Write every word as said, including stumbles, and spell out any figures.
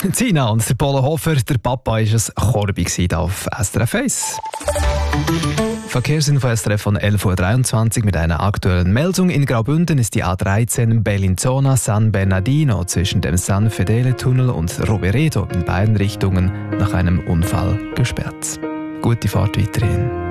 Zina und der Polo Hofer, der Papa war ein Korbi hier auf S R F eins. Verkehrsinfo S R F von elf Uhr dreiundzwanzig mit einer aktuellen Meldung. In Graubünden ist die A dreizehn Bellinzona San Bernardino zwischen dem San Fedele Tunnel und Rovereto in beiden Richtungen nach einem Unfall gesperrt. Gute Fahrt weiterhin.